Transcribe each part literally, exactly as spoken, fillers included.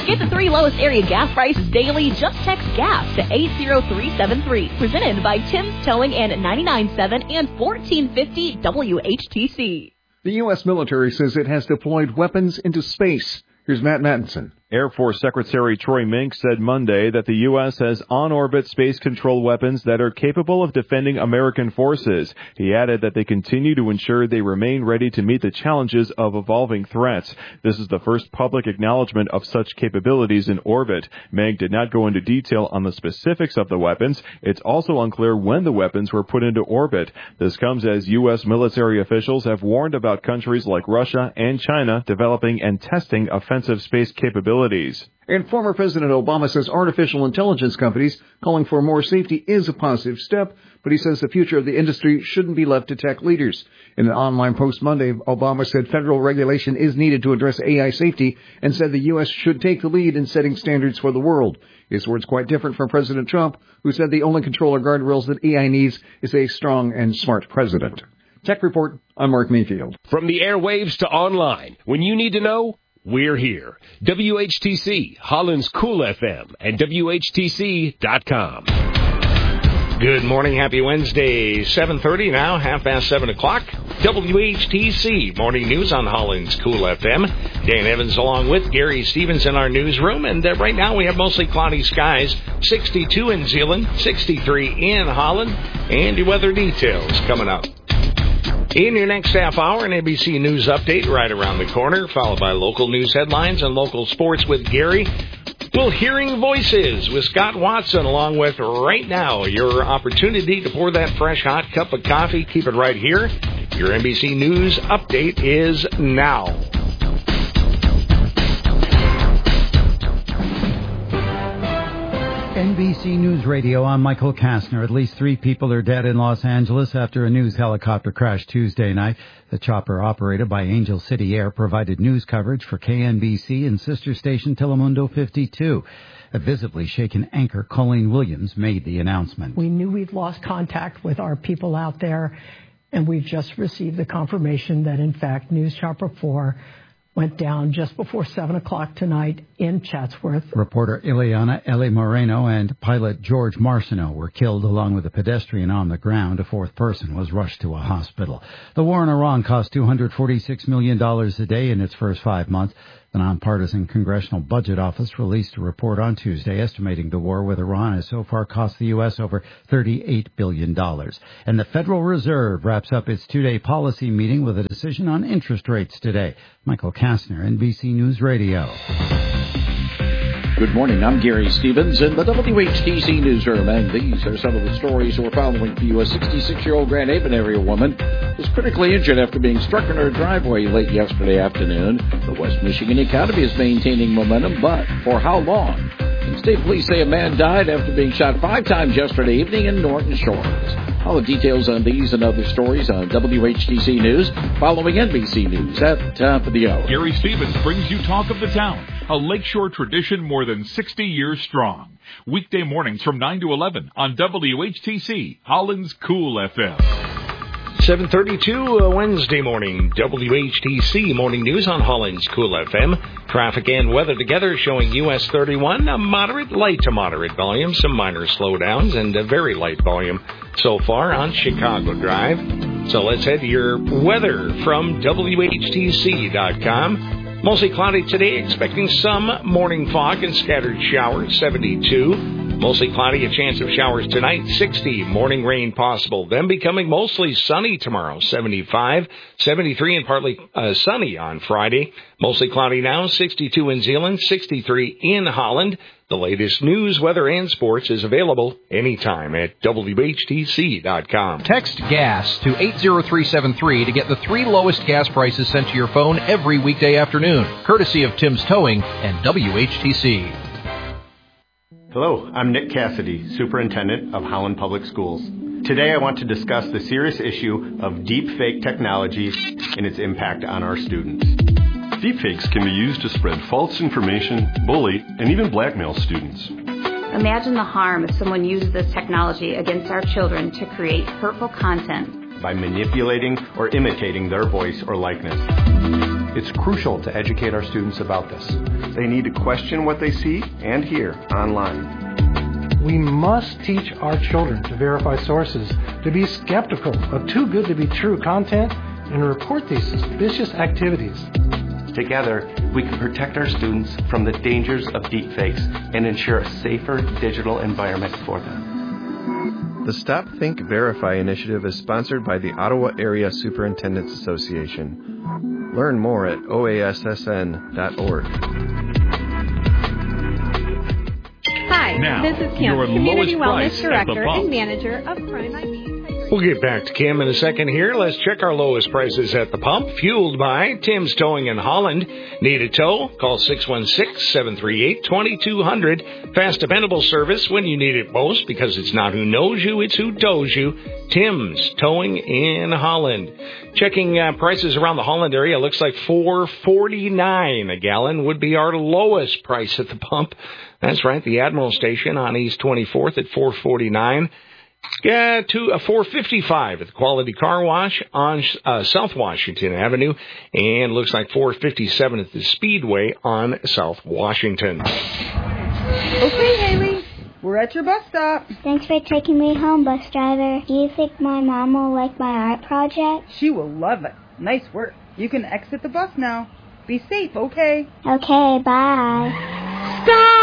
Get the three lowest area gas prices daily. Just text GAS to eight zero three seven three. Presented by Tim's Towing and ninety-nine point seven and fourteen fifty W H T C. The U S military says it has deployed weapons into space. Here's Matt Mattinson. Air Force Secretary Troy Mink said Monday that the U S has on-orbit space control weapons that are capable of defending American forces. He added that they continue to ensure they remain ready to meet the challenges of evolving threats. This is the first public acknowledgement of such capabilities in orbit. Mink did not go into detail on the specifics of the weapons. It's also unclear when the weapons were put into orbit. This comes as U S military officials have warned about countries like Russia and China developing and testing offensive space capabilities. And former President Obama says artificial intelligence companies calling for more safety is a positive step, but he says the future of the industry shouldn't be left to tech leaders. In an online post Monday, Obama said federal regulation is needed to address A I safety and said the U S should take the lead in setting standards for the world. His words quite different from President Trump, who said the only control or guardrails that A I needs is a strong and smart president. Tech Report, I'm Mark Mayfield. From the airwaves to online, when you need to know, we're here. W H T C, Holland's Cool F M, and W H T C dot com. Good morning. Happy Wednesday. seven thirty now, half past seven o'clock. W H T C Morning News on Holland's Cool F M. Dan Evans along with Gary Stevens in our newsroom. And uh, right now we have mostly cloudy skies. sixty-two in Zeeland, sixty-three in Holland. And your weather details coming up. In your next half hour, an N B C News update right around the corner, followed by local news headlines and local sports with Gary. Well, Hearing Voices with Scott Watson, along with right now your opportunity to pour that fresh, hot cup of coffee. Keep it right here. Your N B C News update is now. N B C News Radio, I'm Michael Kastner. At least three people are dead in Los Angeles after a news helicopter crashed Tuesday night. The chopper, operated by Angel City Air, provided news coverage for K N B C and sister station Telemundo fifty-two. A visibly shaken anchor, Colleen Williams, made the announcement. We knew we'd lost contact with our people out there, and we've just received the confirmation that, in fact, News Chopper four went down just before seven o'clock tonight in Chatsworth. Reporter Ileana Eli Moreno and pilot George Marciano were killed along with a pedestrian on the ground. A fourth person was rushed to a hospital. The war in Iran cost two hundred forty-six million dollars a day in its first five months. The nonpartisan Congressional Budget Office released a report on Tuesday estimating the war with Iran has so far cost the U S over thirty-eight billion dollars. And the Federal Reserve wraps up its two-day policy meeting with a decision on interest rates today. Michael Kastner, N B C News Radio. Good morning. I'm Gary Stevens in the W H T C newsroom, and these are some of the stories we're following for you. A sixty-six-year-old Grand Haven area woman was critically injured after being struck in her driveway late yesterday afternoon. The West Michigan economy is maintaining momentum, but for how long? And state police say a man died after being shot five times yesterday evening in Norton Shores. All the details on these and other stories on W H T C News, following N B C News at the top of the hour. Gary Stevens brings you Talk of the Town, a Lakeshore tradition more than sixty years strong. Weekday mornings from nine to eleven on W H T C, Holland's Cool F M. seven thirty-two uh, Wednesday morning, W H T C Morning News on Holland's Cool F M. Traffic and weather together showing U S thirty-one, a moderate, light to moderate volume, some minor slowdowns, and a very light volume so far on Chicago Drive. So let's head to your weather from W H T C dot com. Mostly cloudy today, expecting some morning fog and scattered showers, seventy-two. Mostly cloudy, a chance of showers tonight, sixty. Morning rain possible. Then becoming mostly sunny tomorrow, seventy-five. seventy-three and partly uh, sunny on Friday. Mostly cloudy now, sixty-two in Zeeland, sixty-three in Holland. The latest news, weather, and sports is available anytime at W H T C dot com. Text GAS to eight zero three seven three to get the three lowest gas prices sent to your phone every weekday afternoon, courtesy of Tim's Towing and W H T C. Hello, I'm Nick Cassidy, Superintendent of Holland Public Schools. Today I want to discuss the serious issue of deep fake technology and its impact on our students. Deepfakes can be used to spread false information, bully, and even blackmail students. Imagine the harm if someone uses this technology against our children to create hurtful content by manipulating or imitating their voice or likeness. It's crucial to educate our students about this. They need to question what they see and hear online. We must teach our children to verify sources, to be skeptical of too good to be true content, and report these suspicious activities. Together, we can protect our students from the dangers of deepfakes and ensure a safer digital environment for them. The Stop, Think, Verify initiative is sponsored by the Ottawa Area Superintendents Association. Learn more at O A S S N dot org. Hi, now, this is Kim, your Community lowest Wellness price at the Director pump. and Manager of Prime I V. We'll get back to Kim in a second here. Let's check our lowest prices at the pump. Fueled by Tim's Towing in Holland. Need a tow? Call six one six, seven three eight, two two zero zero. Fast, dependable service when you need it most, because it's not who knows you, it's who tows you. Tim's Towing in Holland. Checking uh, prices around the Holland area, looks like four forty-nine a gallon would be our lowest price at the pump. That's right, the Admiral Station on East twenty-fourth at four forty-nine. Yeah, to a four fifty-five at the Quality Car Wash on uh, South Washington Avenue, and looks like four fifty-seven at the Speedway on South Washington. Okay, Haley, we're at your bus stop. Thanks for taking me home, bus driver. Do you think my mom will like my art project? She will love it. Nice work. You can exit the bus now. Be safe, okay? Okay, bye.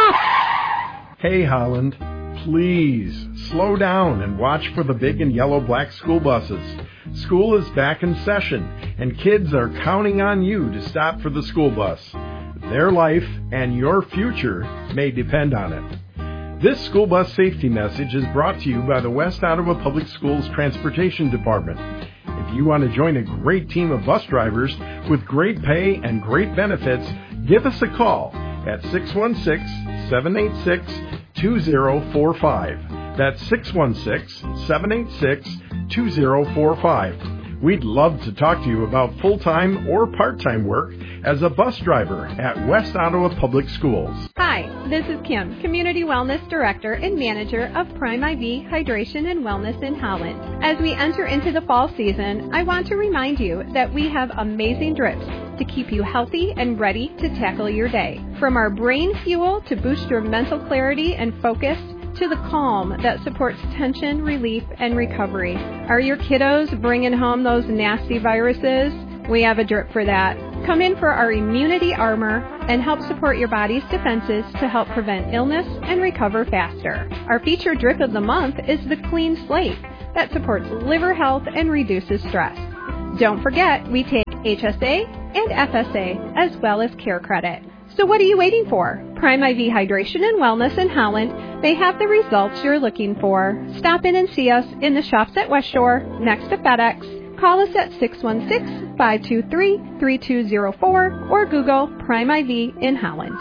Stop! Hey, Holland. Please, slow down and watch for the big and yellow black school buses. School is back in session, and kids are counting on you to stop for the school bus. Their life and your future may depend on it. This school bus safety message is brought to you by the West Ottawa Public Schools Transportation Department. If you want to join a great team of bus drivers with great pay and great benefits, give us a call at six one six, seven eight six, two zero four five. That's six one six, seven eight six, two zero four five. We'd love to talk to you about full-time or part-time work as a bus driver at West Ottawa Public Schools. Hi, this is Kim, Community Wellness Director and Manager of Prime I V Hydration and Wellness in Holland. As we enter into the fall season, I want to remind you that we have amazing drips to keep you healthy and ready to tackle your day. From our brain fuel to boost your mental clarity and focus, to the calm that supports tension relief and recovery. Are your kiddos bringing home those nasty viruses? We have a drip for that. Come in for our immunity armor and help support your body's defenses to help prevent illness and recover faster. Our featured drip of the month is the Clean Slate that supports liver health and reduces stress. Don't forget, we take H S A and F S A as well as Care Credit. So what are you waiting for? Prime I V Hydration and Wellness in Holland may have the results you're looking for. Stop in and see us in the shops at West Shore, next to FedEx. Call us at six one six, five two three, three two zero four or Google Prime I V in Holland.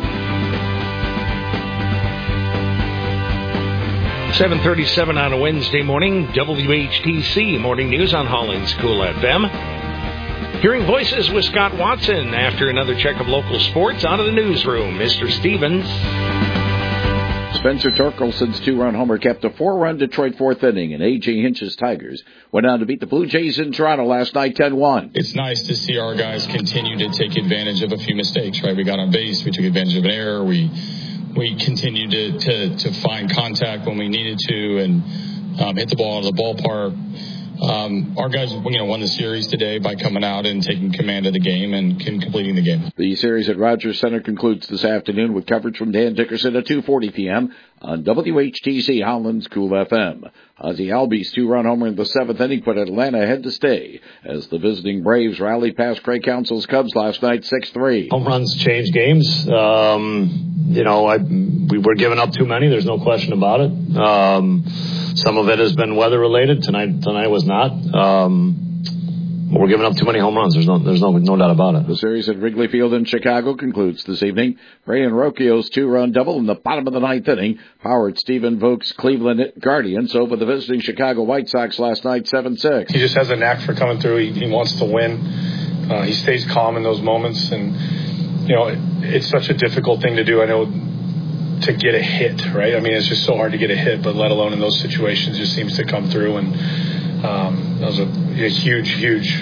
seven thirty-seven on a Wednesday morning, W H T C Morning News on Holland's Cool F M. Hearing voices with Scott Watson after another check of local sports out of the newsroom. Mister Stevens. Spencer Torkelson's two-run homer kept a four-run Detroit fourth inning, and A J Hinch's Tigers went on to beat the Blue Jays in Toronto last night ten one. It's nice to see our guys continue to take advantage of a few mistakes, right? We got on base, we took advantage of an error, we we continued to, to, to find contact when we needed to and um, hit the ball out of the ballpark. Um, our guys, you know, won the series today by coming out and taking command of the game and completing the game. The series at Rogers Center concludes this afternoon with coverage from Dan Dickerson at two forty p.m. on W H T C Holland's Cool F M. Ozzie Albies' two-run homer in the seventh inning put Atlanta ahead to stay as the visiting Braves rallied past Craig Counsell's Cubs last night six three. Home runs change games. Um, you know, I, we were giving up too many. There's no question about it. Um, some of it has been weather-related. Tonight, tonight was not. Um, We're giving up too many home runs. There's no, there's no, no doubt about it. The series at Wrigley Field in Chicago concludes this evening. Brian Rocchio's two-run double in the bottom of the ninth inning powered Stephen Vogel's Cleveland Guardians over the visiting Chicago White Sox last night seven six. He just has a knack for coming through. He, he wants to win. Uh, he stays calm in those moments, and you know it, it's such a difficult thing to do. I know to get a hit, right? I mean, it's just so hard to get a hit, but let alone in those situations, just seems to come through and. Um, that was a, a huge, huge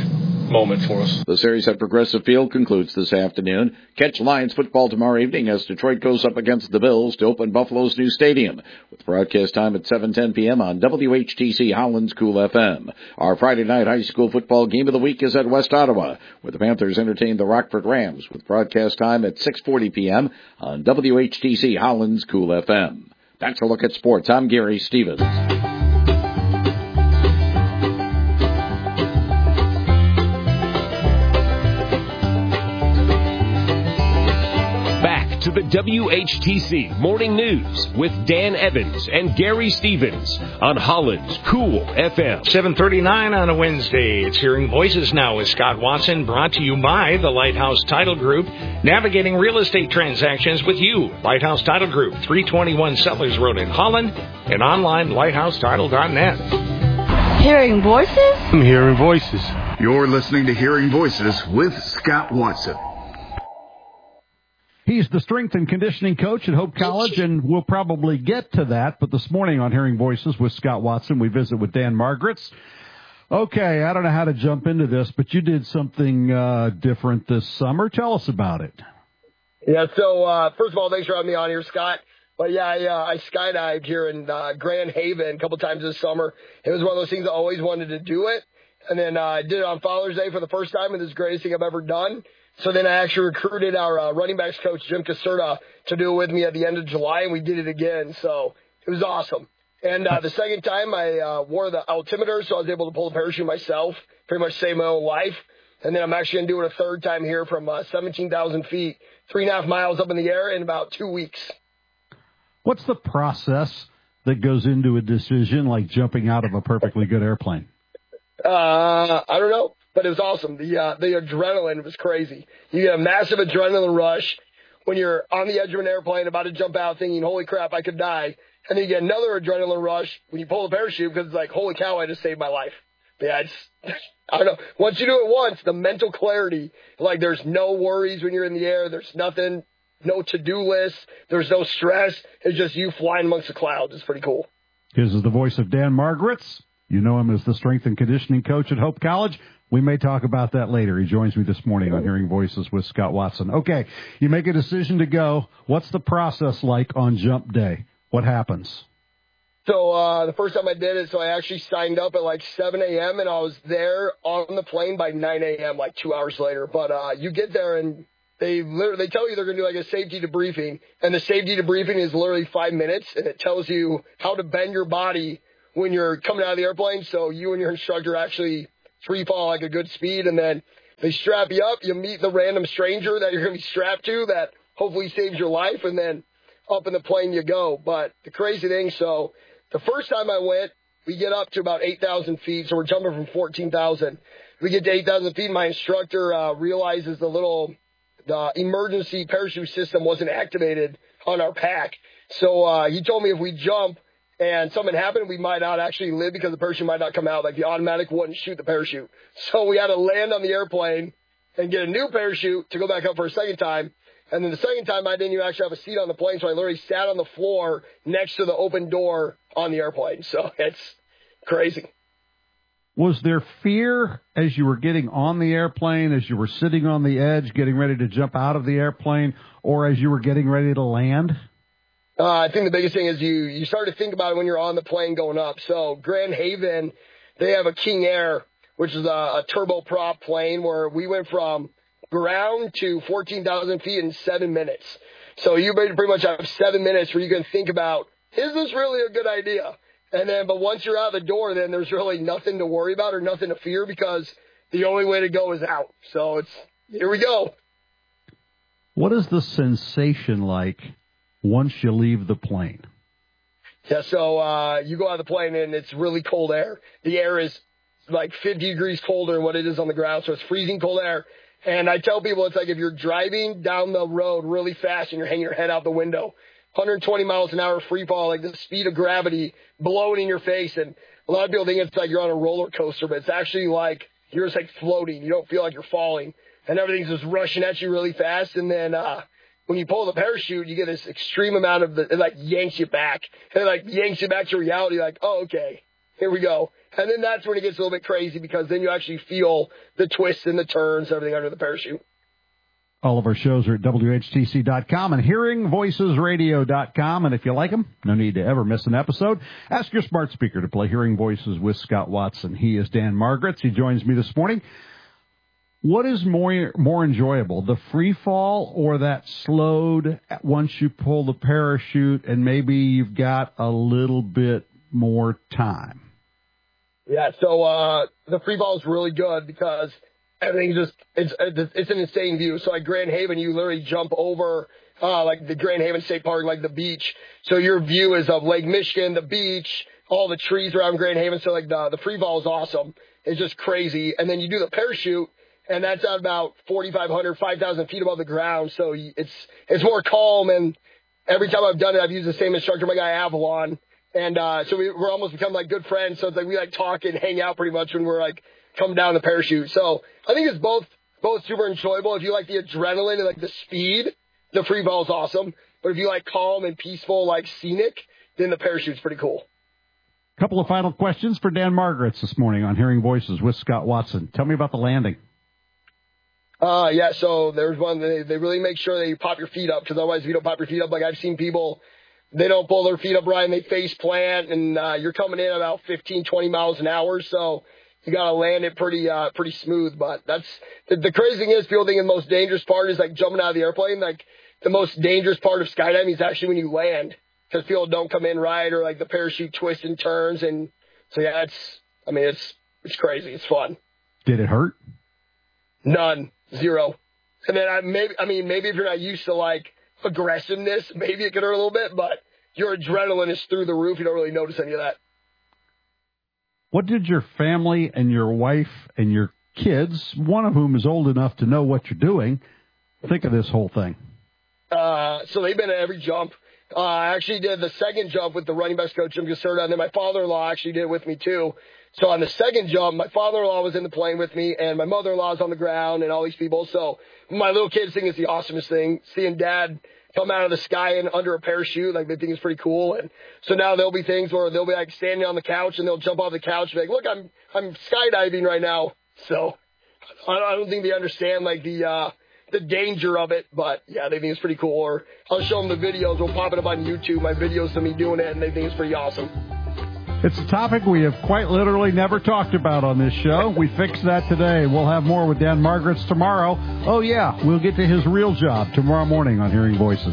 moment for us. The series at Progressive Field concludes this afternoon. Catch Lions football tomorrow evening as Detroit goes up against the Bills to open Buffalo's new stadium, with broadcast time at seven ten p.m. on W H T C Holland's Cool F M. Our Friday night high school football game of the week is at West Ottawa, where the Panthers entertain the Rockford Rams, with broadcast time at six forty p.m. on W H T C Holland's Cool F M. That's a look at sports. I'm Gary Stevens. To the W H T C Morning News with Dan Evans and Gary Stevens on Holland's Cool F M. seven thirty-nine on a Wednesday. It's Hearing Voices now with Scott Watson, brought to you by the Lighthouse Title Group, navigating real estate transactions with you. Lighthouse Title Group, three twenty-one Settlers Road in Holland, and online lighthouse title dot net. Hearing Voices? I'm Hearing Voices. You're listening to Hearing Voices with Scott Watson. He's the strength and conditioning coach at Hope College, and we'll probably get to that. But this morning on Hearing Voices with Scott Watson, we visit with Dan Margaretz. Okay, I don't know how to jump into this, but you did something uh, different this summer. Tell us about it. Yeah, so uh, first of all, thanks for having me on here, Scott. But yeah, I, uh, I skydived here in uh, Grand Haven a couple times this summer. It was one of those things I always wanted to do it. And then uh, I did it on Father's Day for the first time, and it's the greatest thing I've ever done. So then I actually recruited our uh, running backs coach, Jim Caserta, to do it with me at the end of July, and we did it again. So it was awesome. And uh, the second time I uh, wore the altimeter, so I was able to pull the parachute myself, pretty much save my own life. And then I'm actually going to do it a third time here from uh, seventeen thousand feet, three and a half miles up in the air in about two weeks. What's the process that goes into a decision like jumping out of a perfectly good airplane? Uh, I don't know. But it was awesome. The uh, the adrenaline was crazy. You get a massive adrenaline rush when you're on the edge of an airplane about to jump out thinking, holy crap, I could die. And then you get another adrenaline rush when you pull the parachute because it's like, holy cow, I just saved my life. But yeah, it's, I don't know. Once you do it once, the mental clarity, like there's no worries when you're in the air. There's nothing, no to-do list. There's no stress. It's just you flying amongst the clouds. It's pretty cool. This is the voice of Dan Margaretz. You know him as the strength and conditioning coach at Hope College. We may talk about that later. He joins me this morning on Hearing Voices with Scott Watson. Okay, you make a decision to go. What's the process like on jump day? What happens? So uh, the first time I did it, so I actually signed up at like seven a.m. and I was there on the plane by nine a.m., like two hours later. But uh, you get there and they literally, they tell you they're going to do like a safety debriefing. And the safety debriefing is literally five minutes, and it tells you how to bend your body when you're coming out of the airplane. So you and your instructor actually free fall like a good speed, and then they strap you up. You meet the random stranger that you're going to be strapped to that hopefully saves your life, and then up in the plane you go. But the crazy thing, so the first time I went, we get up to about eight thousand feet, so we're jumping from fourteen thousand. We get to eight thousand feet, my instructor uh, realizes the little the emergency parachute system wasn't activated on our pack. So uh, he told me if we jump, and something happened, we might not actually live because the parachute might not come out. Like the automatic wouldn't shoot the parachute. So we had to land on the airplane and get a new parachute to go back up for a second time. And then the second time, I didn't even actually have a seat on the plane, so I literally sat on the floor next to the open door on the airplane. So it's crazy. Was there fear as you were getting on the airplane, as you were sitting on the edge, getting ready to jump out of the airplane, or as you were getting ready to land? Uh, I think the biggest thing is you, you start to think about it when you're on the plane going up. So Grand Haven, they have a King Air, which is a, a turboprop plane where we went from ground to fourteen thousand feet in seven minutes. So you pretty much have seven minutes where you can think about, is this really a good idea? And then, but once you're out the door, then there's really nothing to worry about or nothing to fear because the only way to go is out. So it's, here we go. What is the sensation like once you leave the plane? Yeah, so uh, you go out of the plane and it's really cold air. The air is like fifty degrees colder than what it is on the ground, so it's freezing cold air. And I tell people it's like if you're driving down the road really fast and you're hanging your head out the window, one hundred twenty miles an hour free fall, like the speed of gravity blowing in your face. And a lot of people think it's like you're on a roller coaster, but it's actually like you're just like floating. You don't feel like you're falling. And everything's just rushing at you really fast. And then uh when you pull the parachute, you get this extreme amount of the, it like yanks you back. And it like yanks you back to reality, like, oh, okay, here we go. And then that's when it gets a little bit crazy because then you actually feel the twists and the turns, everything under the parachute. All of our shows are at W H T C dot com and hearing voices radio dot com. And if you like them, no need to ever miss an episode. Ask your smart speaker to play Hearing Voices with Scott Watson. He is Dan Margaretz. He joins me this morning. What is more more enjoyable, the free fall or that slowed once you pull the parachute and maybe you've got a little bit more time? Yeah, so uh, the free fall is really good because everything just, it's it's an insane view. So like Grand Haven, you literally jump over uh, like the Grand Haven State Park, like the beach. So your view is of Lake Michigan, the beach, all the trees around Grand Haven. So like the, the free fall is awesome. It's just crazy. And then you do the parachute, and that's at about forty-five hundred, five thousand feet above the ground. So it's it's more calm. And every time I've done it, I've used the same instructor, my guy Avalon. And uh, so we, we're almost become like good friends. So it's like we like talk and hang out pretty much when we're like come down the parachute. So I think it's both both super enjoyable. If you like the adrenaline and like the speed, the free fall is awesome. But if you like calm and peaceful, like scenic, then the parachute's pretty cool. Couple of final questions for Dan Margaretz this morning on Hearing Voices with Scott Watson. Tell me about the landing. Uh, yeah, so there's one, they, they really make sure that you pop your feet up, because otherwise if you don't pop your feet up, like I've seen people, they don't pull their feet up right and they face plant, and uh, you're coming in about fifteen, twenty miles an hour, so you got to land it pretty uh, pretty smooth. But that's the, the crazy thing is, people think the most dangerous part is like jumping out of the airplane. Like the most dangerous part of skydiving is actually when you land, because people don't come in right, or like the parachute twists and turns. And so yeah, it's I mean it's it's crazy. It's fun. Did it hurt? None, zero. And then I maybe I mean maybe if you're not used to like aggressiveness, maybe it could hurt a little bit, but your adrenaline is through the roof. You don't really notice any of that. What did your family and your wife and your kids, one of whom is old enough to know what you're doing, think of this whole thing? Uh, so they've been at every jump. Uh, I actually did the second jump with the running backs coach, Jim Caserta, and then my father-in-law actually did it with me too. So on the second jump, my father-in-law was in the plane with me, and my mother-in-law was on the ground, and all these people. So my little kids think it's the awesomest thing, seeing Dad come out of the sky and under a parachute. Like, they think it's pretty cool. And so now there'll be things where they'll be like standing on the couch, and they'll jump off the couch and be like, look, I'm I'm skydiving right now. So I don't think they understand like the uh, the danger of it, but yeah, they think it's pretty cool. Or I'll show them the videos. We'll pop it up on YouTube, my videos of me doing it, and they think it's pretty awesome. It's a topic we have quite literally never talked about on this show. We fixed that today. We'll have more with Dan Margaretz tomorrow. Oh, yeah, we'll get to his real job tomorrow morning on Hearing Voices.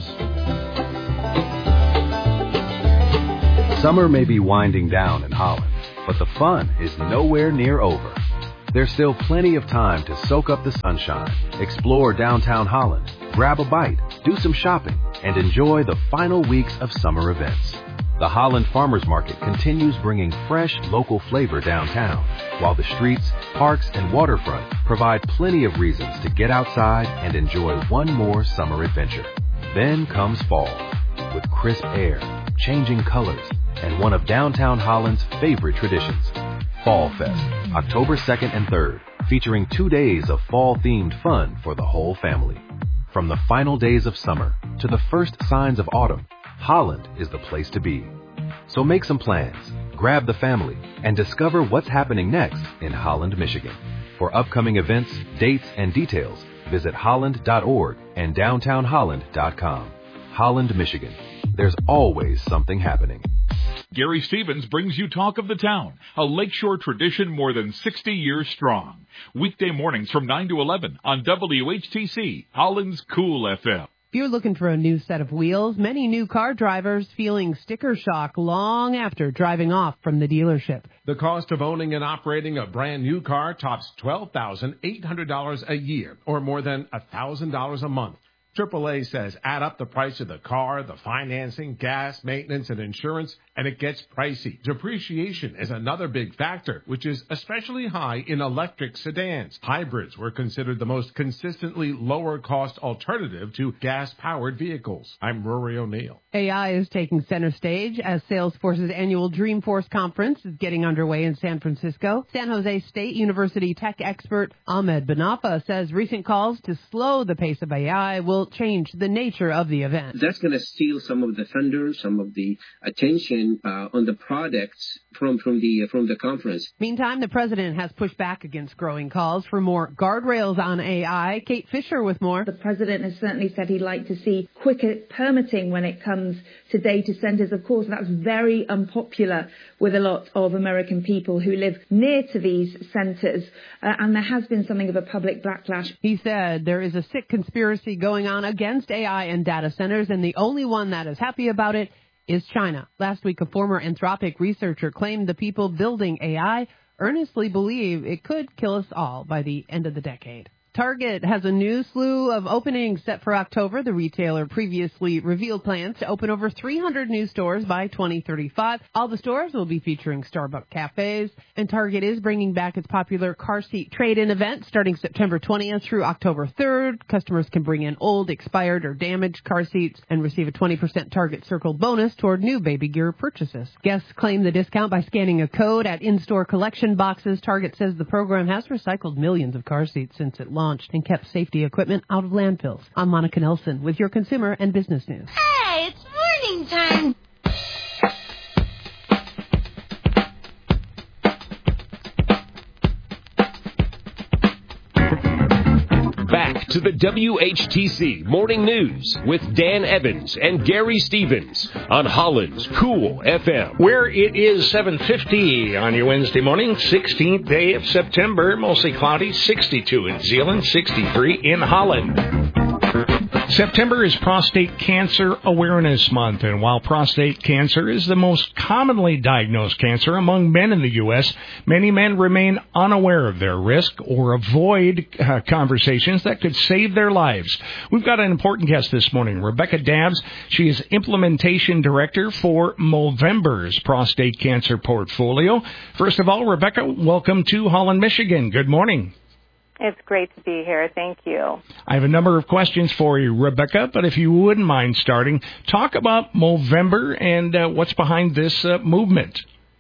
Summer may be winding down in Holland, but the fun is nowhere near over. There's still plenty of time to soak up the sunshine, explore downtown Holland, grab a bite, do some shopping, and enjoy the final weeks of summer events. The Holland Farmers Market continues bringing fresh, local flavor downtown, while the streets, parks, and waterfront provide plenty of reasons to get outside and enjoy one more summer adventure. Then comes fall, with crisp air, changing colors, and one of downtown Holland's favorite traditions, Fall Fest, October second and third, featuring two days of fall-themed fun for the whole family. From the final days of summer to the first signs of autumn, Holland is the place to be. So make some plans, grab the family, and discover what's happening next in Holland, Michigan. For upcoming events, dates, and details, visit holland dot org and downtown holland dot com. Holland, Michigan. There's always something happening. Gary Stevens brings you Talk of the Town, a Lakeshore tradition more than sixty years strong. Weekday mornings from nine to eleven on W H T C, Holland's Cool F M. If you're looking for a new set of wheels, many new car drivers feeling sticker shock long after driving off from the dealership. The cost of owning and operating a brand new car tops twelve thousand eight hundred dollars a year, or more than one thousand dollars a month. triple A says add up the price of the car, the financing, gas, maintenance, and insurance, and it gets pricey. Depreciation is another big factor, which is especially high in electric sedans. Hybrids were considered the most consistently lower-cost alternative to gas-powered vehicles. I'm Rory O'Neill. A I is taking center stage as Salesforce's annual Dreamforce conference is getting underway in San Francisco. San Jose State University tech expert Ahmed Benafa says recent calls to slow the pace of A I will will change the nature of the event. That's going to steal some of the thunder, some of the attention uh, on the products from from the uh, from the conference. Meantime, the president has pushed back against growing calls for more guardrails on A I. Kate Fisher with more. The president has certainly said he'd like to see quicker permitting when it comes to data centers. Of course, that's very unpopular with a lot of American people who live near to these centers, uh, and there has been something of a public backlash. He said there is a sick conspiracy going on against A I and data centers, and the only one that is happy about it is China. Last week, a former Anthropic researcher claimed the people building A I earnestly believe it could kill us all by the end of the decade. Target has a new slew of openings set for October. The retailer previously revealed plans to open over three hundred new stores by twenty thirty-five. All the stores will be featuring Starbucks cafes, and Target is bringing back its popular car seat trade-in event starting September twentieth through October third. Customers can bring in old, expired, or damaged car seats and receive a twenty percent Target Circle bonus toward new baby gear purchases. Guests claim the discount by scanning a code at in-store collection boxes. Target says the program has recycled millions of car seats since it launched and kept safety equipment out of landfills. I'm Monica Nelson with your consumer and business news. Hey, it's morning time. Back to the W H T C Morning News with Dan Evans and Gary Stevens on Holland's Cool F M. Where it is seven fifty on your Wednesday morning, sixteenth day of September. Mostly cloudy, sixty-two in Zeeland, sixty-three in Holland. September is Prostate Cancer Awareness Month, and while prostate cancer is the most commonly diagnosed cancer among men in the U S, many men remain unaware of their risk or avoid uh, conversations that could save their lives. We've got an important guest this morning, Rebecca Dabbs. She is Implementation Director for Movember's prostate cancer portfolio. First of all, Rebecca, welcome to Holland, Michigan. Good morning. It's great to be here. Thank you. I have a number of questions for you, Rebecca, but if you wouldn't mind starting, talk about Movember and uh, what's behind this uh, movement.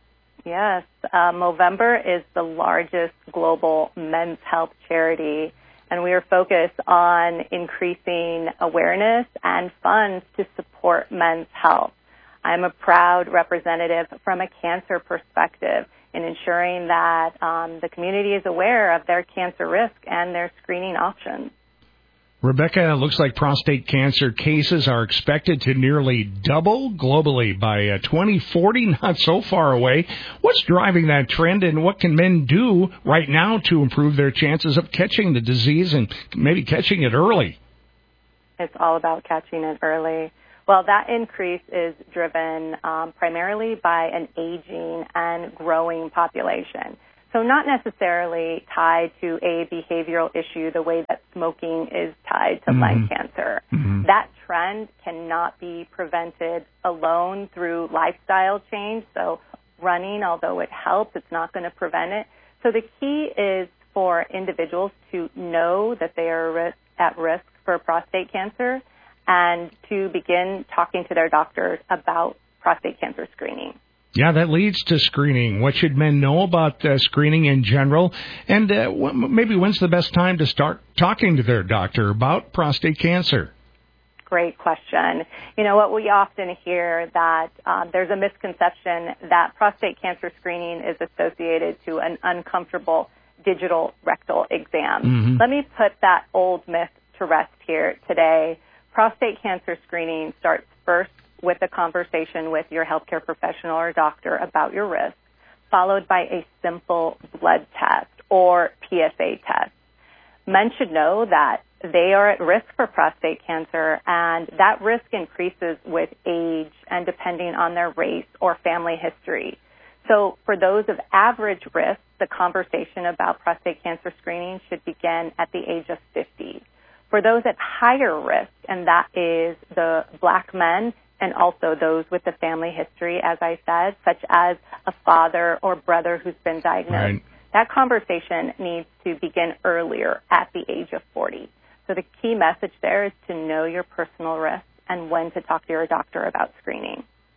Yes, uh, Movember is the largest global men's health charity, and we are focused on increasing awareness and funds to support men's health. I'm a proud representative from a cancer perspective in ensuring that um, the community is aware of their cancer risk and their screening options. Rebecca, it looks like prostate cancer cases are expected to nearly double globally by uh, twenty forty, not so far away. What's driving that trend, and what can men do right now to improve their chances of catching the disease and maybe catching it early? It's all about catching it early. Well, that increase is driven um, primarily by an aging and growing population. So not necessarily tied to a behavioral issue the way that smoking is tied to mm-hmm. lung cancer. Mm-hmm. That trend cannot be prevented alone through lifestyle change. So running, although it helps, it's not going to prevent it. So the key is for individuals to know that they are at risk for prostate cancer and to begin talking to their doctors about prostate cancer screening. Yeah, that leads to screening. What should men know about uh, screening in general? And uh, maybe when's the best time to start talking to their doctor about prostate cancer? Great question. You know, what we often hear that um, there's a misconception that prostate cancer screening is associated to an uncomfortable digital rectal exam. Mm-hmm. Let me put that old myth to rest here today. Prostate cancer screening starts first with a conversation with your healthcare professional or doctor about your risk, followed by a simple blood test or P S A test. Men should know that they are at risk for prostate cancer, and that risk increases with age and depending on their race or family history. So for those of average risk, the conversation about prostate cancer screening should begin at the age of fifty. For those at higher risk, and that is the black men and also those with the family history, as I said, such as a father or brother who's been diagnosed, right. That conversation needs to begin earlier at the age of forty. So the key message there is to know your personal risk and when to talk to your doctor about screening.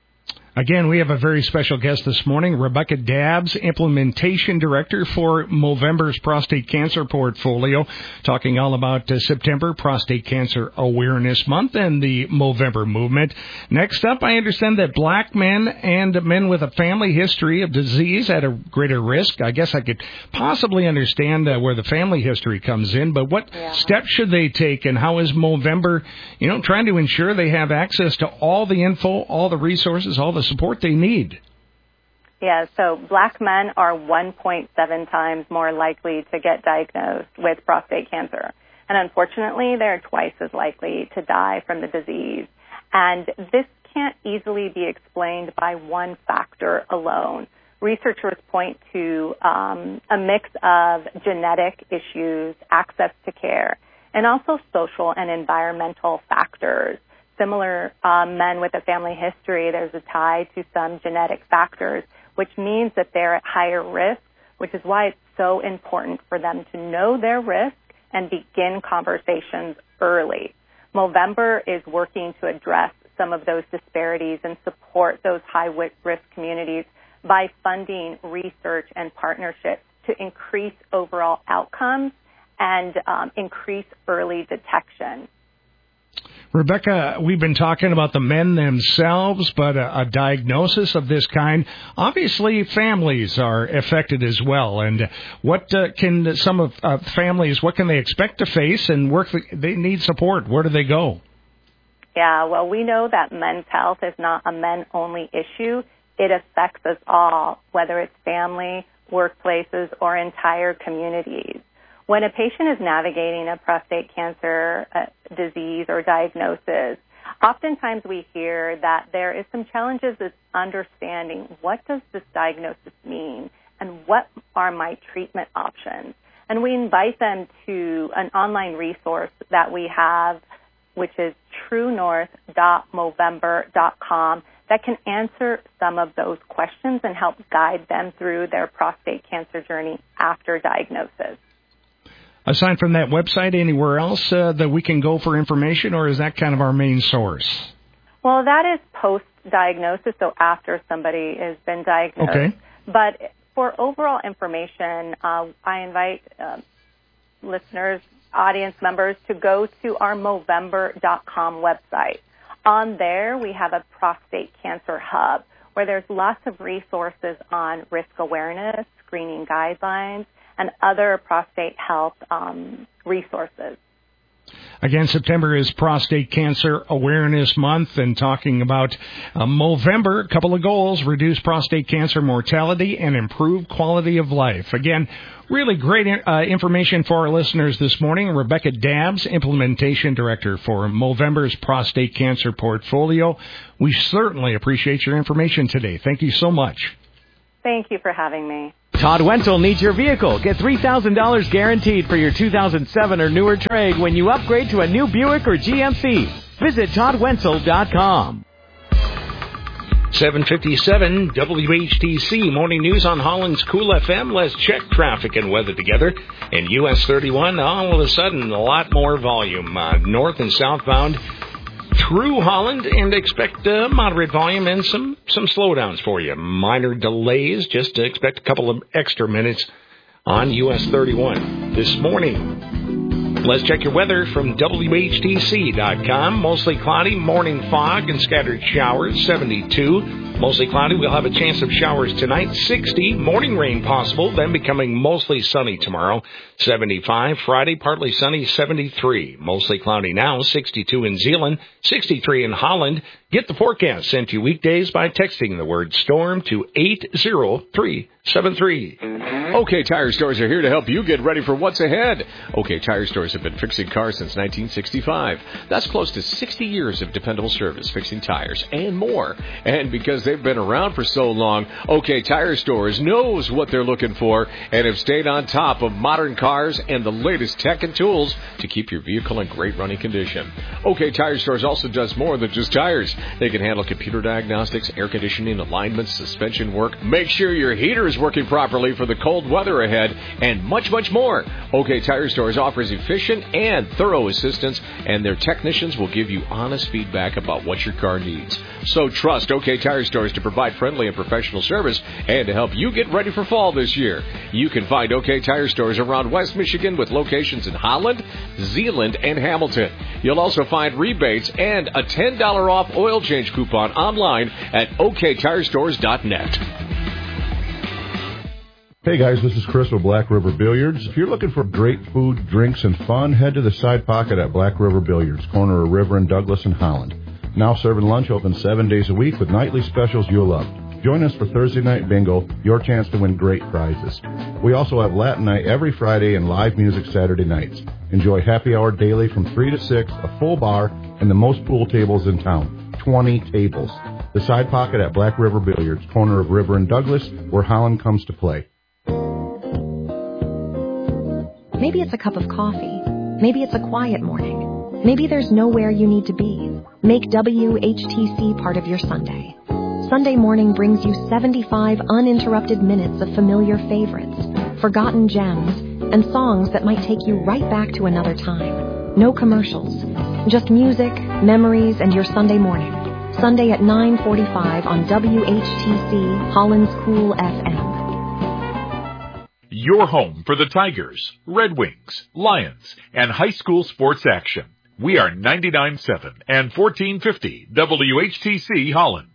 Again, we have a very special guest this morning, Rebecca Dabbs, Implementation Director for Movember's Prostate Cancer Portfolio, talking all about uh, September Prostate Cancer Awareness Month and the Movember movement. Next up, I understand that black men and men with a family history of disease at a greater risk. I guess I could possibly understand uh, where the family history comes in, but what yeah. steps should they take, and how is Movember, you know, trying to ensure they have access to all the info, all the resources, all the support they need? Yeah, so black men are one point seven times more likely to get diagnosed with prostate cancer. And unfortunately, they're twice as likely to die from the disease. And this can't easily be explained by one factor alone. Researchers point to um, a mix of genetic issues, access to care, and also social and environmental factors. Similar um, men with a family history, there's a tie to some genetic factors, which means that they're at higher risk, which is why it's so important for them to know their risk and begin conversations early. Movember is working to address some of those disparities and support those high-risk communities by funding research and partnerships to increase overall outcomes and um, increase early detection. Rebecca, we've been talking about the men themselves, but a, a diagnosis of this kind, obviously families are affected as well. And what uh, can some of uh, families, what can they expect to face, and where they need support? Where do they go? Yeah, well, we know that men's health is not a men-only issue. It affects us all, whether it's family, workplaces, or entire communities. When a patient is navigating a prostate cancer uh, disease or diagnosis, oftentimes we hear that there is some challenges with understanding what does this diagnosis mean and what are my treatment options. And we invite them to an online resource that we have, which is true north dot movember dot com, that can answer some of those questions and help guide them through their prostate cancer journey after diagnosis. Aside from that website, anywhere else uh, that we can go for information, or is that kind of our main source? Well, that is post-diagnosis, so after somebody has been diagnosed. Okay. But for overall information, uh, I invite uh, listeners, audience members, to go to our movember dot com website. On there, we have a prostate cancer hub where there's lots of resources on risk awareness, screening guidelines, and other prostate health um, resources. Again, September is Prostate Cancer Awareness Month, and talking about uh, Movember, a couple of goals: reduce prostate cancer mortality and improve quality of life. Again, really great uh, information for our listeners this morning. Rebecca Dabbs, Implementation Director for Movember's Prostate Cancer Portfolio. We certainly appreciate your information today. Thank you so much. Thank you for having me. Todd Wenzel needs your vehicle. Get three thousand dollars guaranteed for your two thousand seven or newer trade when you upgrade to a new Buick or G M C. Visit todd wenzel dot com. seven fifty-seven W H T C Morning News on Holland's Cool F M. Let's check traffic and weather together. In U S thirty-one, all of a sudden, a lot more volume. Uh, north and southbound through Holland, and expect uh, moderate volume and some, some slowdowns for you. Minor delays, just to expect a couple of extra minutes on U S thirty-one this morning. Let's check your weather from W H T C dot com. Mostly cloudy, morning fog and scattered showers, seventy-two. Mostly cloudy, we'll have a chance of showers tonight, sixty. Morning rain possible, then becoming mostly sunny tomorrow, seventy-five. Friday, partly sunny, seventy-three. Mostly cloudy now, sixty-two in Zeeland, sixty-three in Holland. Get the forecast sent to you weekdays by texting the word storm to eight zero three seven three. OK Tire Stores are here to help you get ready for what's ahead. OK Tire Stores have been fixing cars since nineteen sixty-five. That's close to sixty years of dependable service, fixing tires and more. And because they've been around for so long, OK Tire Stores knows what they're looking for and have stayed on top of modern cars and the latest tech and tools to keep your vehicle in great running condition. OK Tire Stores also does more than just tires. They can handle computer diagnostics, air conditioning, alignments, suspension work, make sure your heater is working properly for the cold weather ahead, and much, much more. OK Tire Stores offers efficient and thorough assistance, and their technicians will give you honest feedback about what your car needs. So trust OK Tire Stores Stores to provide friendly and professional service and to help you get ready for fall this year. You can find OK Tire Stores around West Michigan with locations in Holland, Zeeland, and Hamilton. You'll also find rebates and a ten dollars off oil change coupon online at O K Tire Stores dot net. Hey guys, this is Chris with Black River Billiards. If you're looking for great food, drinks, and fun, head to the Side Pocket at Black River Billiards, corner of River and Douglas in Holland. Now serving lunch, open seven days a week with nightly specials you'll love. Join us for Thursday Night Bingo, your chance to win great prizes. We also have Latin Night every Friday and live music Saturday nights. Enjoy happy hour daily from three to six, a full bar, and the most pool tables in town, twenty tables. The Side Pocket at Black River Billiards, corner of River and Douglas, where Holland comes to play. Maybe it's a cup of coffee. Maybe it's a quiet morning. Maybe there's nowhere you need to be. Make W H T C part of your Sunday. Sunday morning brings you seventy-five uninterrupted minutes of familiar favorites, forgotten gems, and songs that might take you right back to another time. No commercials. Just music, memories, and your Sunday morning. Sunday at nine forty-five on W H T C, Holland's Cool F M. Your home for the Tigers, Red Wings, Lions, and high school sports action. We are ninety-nine point seven and fourteen fifty W H T C Holland.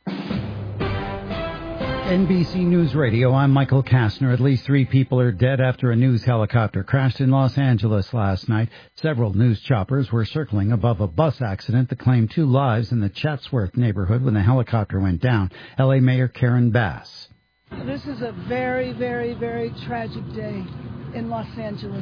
N B C News Radio, I'm Michael Kastner. At least three people are dead after a news helicopter crashed in Los Angeles last night. Several news choppers were circling above a bus accident that claimed two lives in the Chatsworth neighborhood when the helicopter went down. L A Mayor Karen Bass. This is a very, very, very tragic day in Los Angeles.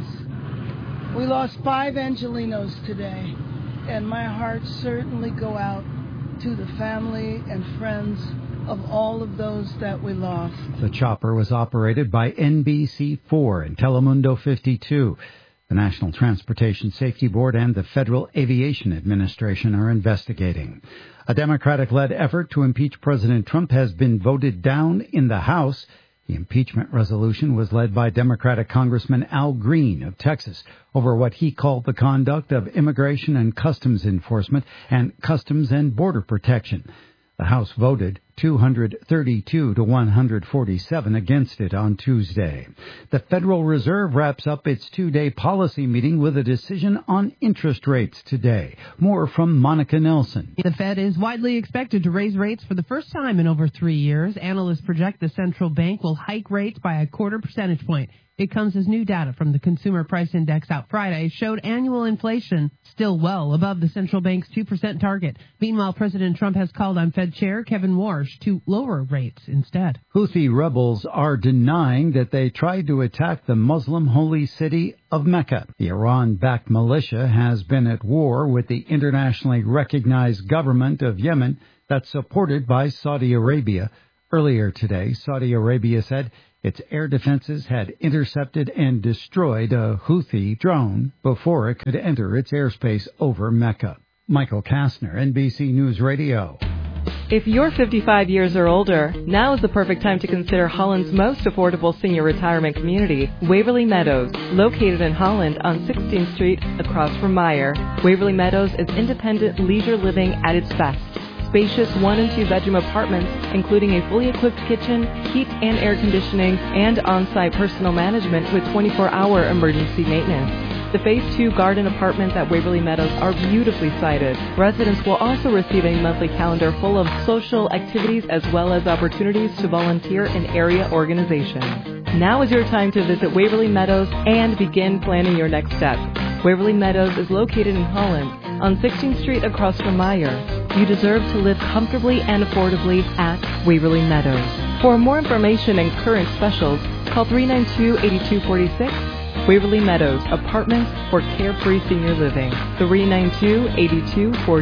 We lost five Angelinos today, and my heart certainly go out to the family and friends of all of those that we lost. The chopper was operated by N B C four and Telemundo fifty-two. The National Transportation Safety Board and the Federal Aviation Administration are investigating. A Democratic-led effort to impeach President Trump has been voted down in the House. The impeachment resolution was led by Democratic Congressman Al Green of Texas over what he called the conduct of Immigration and Customs Enforcement and Customs and Border Protection. The House voted two hundred thirty-two to one hundred forty-seven against it on Tuesday. The Federal Reserve wraps up its two-day policy meeting with a decision on interest rates today. More from Monica Nelson. The Fed is widely expected to raise rates for the first time in over three years. Analysts project the central bank will hike rates by a quarter percentage point. It comes as new data from the Consumer Price Index out Friday showed annual inflation still well above the central bank's two percent target. Meanwhile, President Trump has called on Fed Chair Kevin Warsh to lower rates instead. Houthi rebels are denying that they tried to attack the Muslim holy city of Mecca. The Iran-backed militia has been at war with the internationally recognized government of Yemen that's supported by Saudi Arabia. Earlier today, Saudi Arabia said its air defenses had intercepted and destroyed a Houthi drone before it could enter its airspace over Mecca. Michael Kastner, N B C News Radio. If you're fifty-five years or older, now is the perfect time to consider Holland's most affordable senior retirement community, Waverly Meadows, located in Holland on sixteenth Street across from Meyer. Waverly Meadows is independent leisure living at its best. Spacious one and two bedroom apartments, including a fully equipped kitchen, heat and air conditioning, and on-site personal management with twenty-four hour emergency maintenance. The Phase two garden apartments at Waverly Meadows are beautifully sited. Residents will also receive a monthly calendar full of social activities as well as opportunities to volunteer in area organizations. Now is your time to visit Waverly Meadows and begin planning your next step. Waverly Meadows is located in Holland on sixteenth Street across from Meyer. You deserve to live comfortably and affordably at Waverly Meadows. For more information and current specials, call three nine two, eight two four six. Waverly Meadows, apartments for carefree senior living. three nine two, eight two four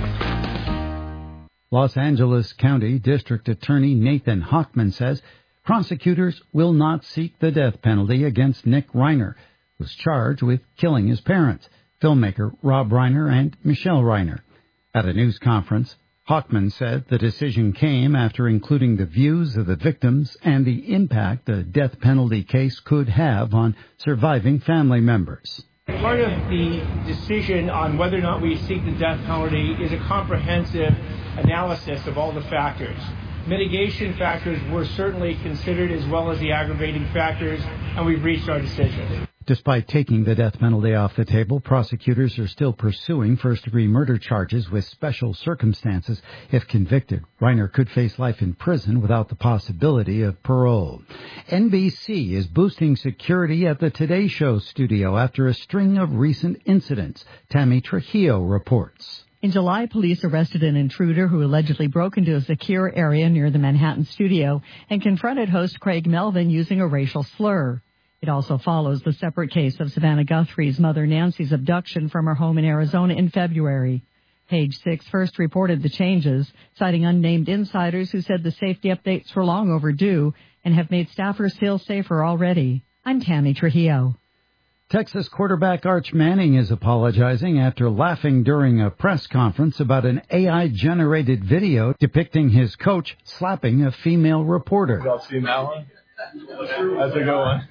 six. Los Angeles County District Attorney Nathan Hochman says prosecutors will not seek the death penalty against Nick Reiner, who was charged with killing his parents, filmmaker Rob Reiner and Michelle Reiner. At a news conference, Hochman said the decision came after including the views of the victims and the impact the death penalty case could have on surviving family members. Part of the decision on whether or not we seek the death penalty is a comprehensive analysis of all the factors. Mitigation factors were certainly considered, as well as the aggravating factors, and we've reached our decision. Despite taking the death penalty off the table, prosecutors are still pursuing first-degree murder charges with special circumstances. If convicted, Reiner could face life in prison without the possibility of parole. N B C is boosting security at the Today Show studio after a string of recent incidents. Tammy Trujillo reports. In July, police arrested an intruder who allegedly broke into a secure area near the Manhattan studio and confronted host Craig Melvin using a racial slur. It also follows the separate case of Savannah Guthrie's mother Nancy's abduction from her home in Arizona in February. Page Six first reported the changes, citing unnamed insiders who said the safety updates were long overdue and have made staffers feel safer already. I'm Tammy Trujillo. Texas quarterback Arch Manning is apologizing after laughing during a press conference about an A I-generated video depicting his coach slapping a female reporter. Y'all seen that one? That's a good one.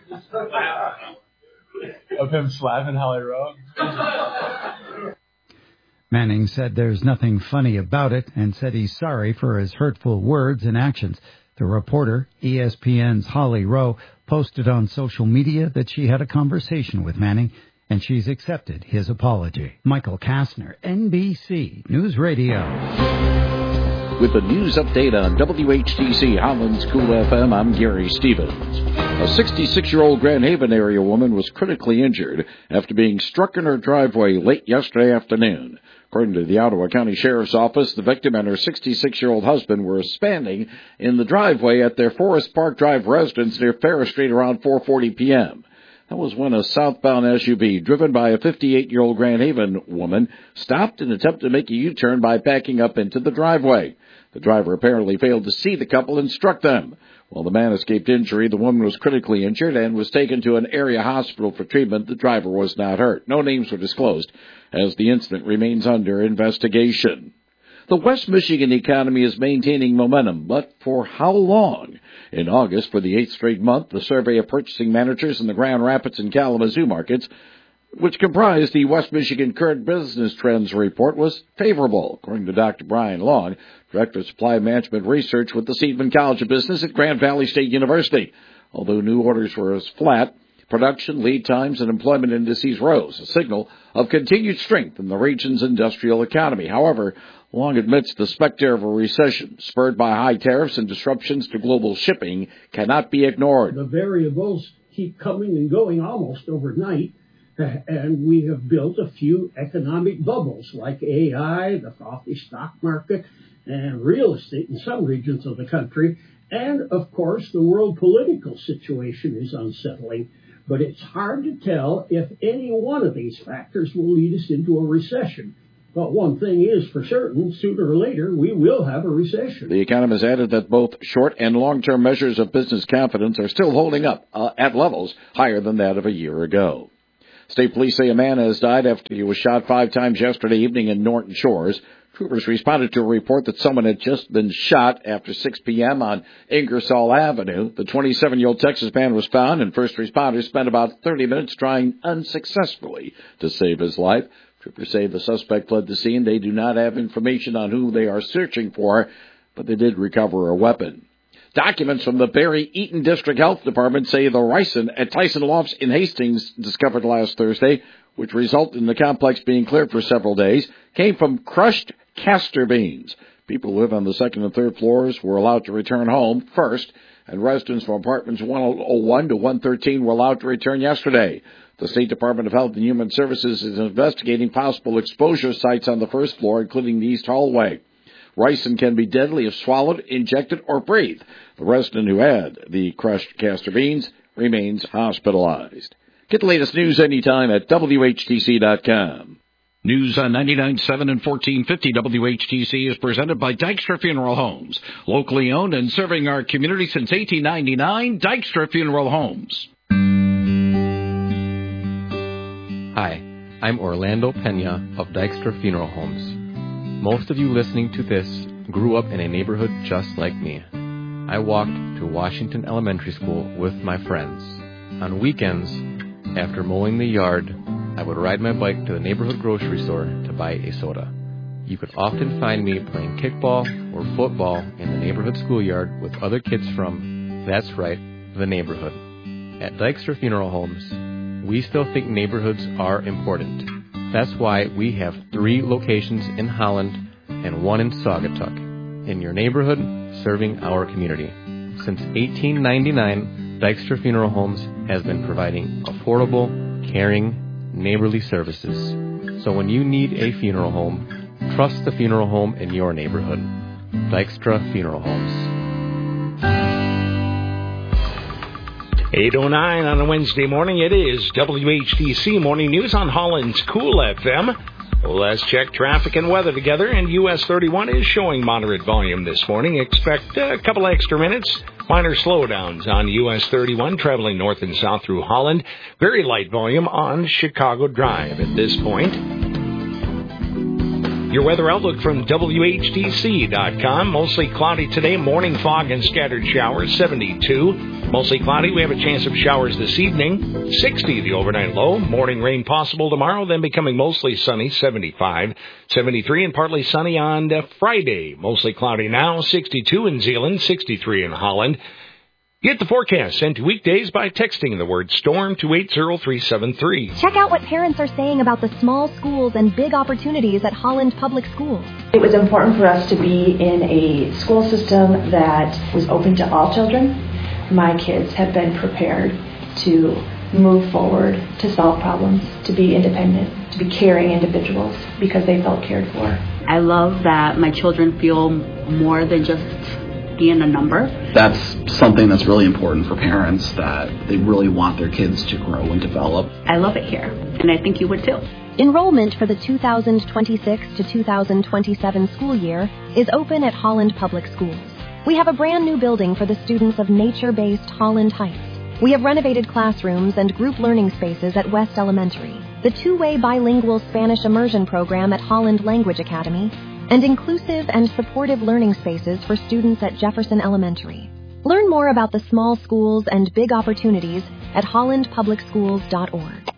Of him slapping Holly Rowe. Manning said there's nothing funny about it and said he's sorry for his hurtful words and actions. The reporter, E S P N's Holly Rowe, posted on social media that she had a conversation with Manning and she's accepted his apology. Michael Kastner, N B C News Radio. With the news update on W H T C Holland's Cool F M, I'm Gary Stevens. A sixty-six-year-old Grand Haven area woman was critically injured after being struck in her driveway late yesterday afternoon. According to the Ottawa County Sheriff's Office, the victim and her sixty-six-year-old husband were standing in the driveway at their Forest Park Drive residence near Ferris Street around four forty p.m. That was when a southbound S U V driven by a fifty-eight-year-old Grand Haven woman stopped and attempted to make a U-turn by backing up into the driveway. The driver apparently failed to see the couple and struck them. While the man escaped injury, the woman was critically injured and was taken to an area hospital for treatment. The driver was not hurt. No names were disclosed, as the incident remains under investigation. The West Michigan economy is maintaining momentum, but for how long? In August, for the eighth straight month, the survey of purchasing managers in the Grand Rapids and Kalamazoo markets, which comprised the West Michigan Current Business Trends Report, was favorable, according to Doctor Brian Long, Director of Supply Management Research with the Seidman College of Business at Grand Valley State University. Although new orders were as flat, production, lead times, and employment indices rose, a signal of continued strength in the region's industrial economy. However, Long admits the specter of a recession, spurred by high tariffs and disruptions to global shipping, cannot be ignored. The variables keep coming and going almost overnight. And we have built a few economic bubbles like A I, the frothy stock market, and real estate in some regions of the country. And, of course, the world political situation is unsettling. But it's hard to tell if any one of these factors will lead us into a recession. But one thing is for certain, sooner or later, we will have a recession. The economist added that both short and long-term measures of business confidence are still holding up uh, at levels higher than that of a year ago. State police say a man has died after he was shot five times yesterday evening in Norton Shores. Troopers responded to a report that someone had just been shot after six p.m. on Ingersoll Avenue. The twenty-seven-year-old Texas man was found, and first responders spent about thirty minutes trying unsuccessfully to save his life. Troopers say the suspect fled the scene. They do not have information on who they are searching for, but they did recover a weapon. Documents from the Barrie Eaton District Health Department say the ricin at Tyson Lofts in Hastings, discovered last Thursday, which resulted in the complex being cleared for several days, came from crushed castor beans. People who live on the second and third floors were allowed to return home first, and residents from apartments one oh one to one thirteen were allowed to return yesterday. The State Department of Health and Human Services is investigating possible exposure sites on the first floor, including the east hallway. Ricin can be deadly if swallowed, injected, or breathed. The resident who had the crushed castor beans remains hospitalized. Get the latest news anytime at W H T C dot com. News on ninety-nine point seven and fourteen fifty W H T C is presented by Dykstra Funeral Homes. Locally owned and serving our community since eighteen ninety-nine, Dykstra Funeral Homes. Hi, I'm Orlando Pena of Dykstra Funeral Homes. Most of you listening to this grew up in a neighborhood just like me. I walked to Washington Elementary School with my friends. On weekends, after mowing the yard, I would ride my bike to the neighborhood grocery store to buy a soda. You could often find me playing kickball or football in the neighborhood schoolyard with other kids from, that's right, the neighborhood. At Dykstra Funeral Homes, we still think neighborhoods are important. That's why we have three locations in Holland and one in Saugatuck, in your neighborhood, serving our community. Since eighteen ninety-nine, Dykstra Funeral Homes has been providing affordable, caring, neighborly services. So when you need a funeral home, trust the funeral home in your neighborhood. Dykstra Funeral Homes. eight oh nine on a Wednesday morning. It is W H T C Morning News on Holland's Cool F M. Let's check traffic and weather together, and U S thirty-one is showing moderate volume this morning. Expect a couple extra minutes. Minor slowdowns on U S thirty-one, traveling north and south through Holland. Very light volume on Chicago Drive at this point. Your weather outlook from W H T C dot com. Mostly cloudy today, morning fog and scattered showers, seventy-two. Mostly cloudy, we have a chance of showers this evening, sixty the overnight low. Morning rain possible tomorrow, then becoming mostly sunny, seventy-five. seventy-three and partly sunny on Friday. Mostly cloudy now, sixty-two in Zeeland, sixty-three in Holland. Get the forecast sent to weekdays by texting the word STORM to eight zero three seven three. Check out what parents are saying about the small schools and big opportunities at Holland Public Schools. It was important for us to be in a school system that was open to all children. My kids have been prepared to move forward, to solve problems, to be independent, to be caring individuals because they felt cared for. I love that my children feel more than just being a number. That's something that's really important for parents, that they really want their kids to grow and develop. I love it here, and I think you would too. Enrollment for the two thousand twenty-six to two thousand twenty-seven school year is open at Holland Public Schools. We have a brand new building for the students of nature-based Holland Heights. We have renovated classrooms and group learning spaces at West Elementary, the two-way bilingual Spanish immersion program at Holland Language Academy, and inclusive and supportive learning spaces for students at Jefferson Elementary. Learn more about the small schools and big opportunities at holland public schools dot org.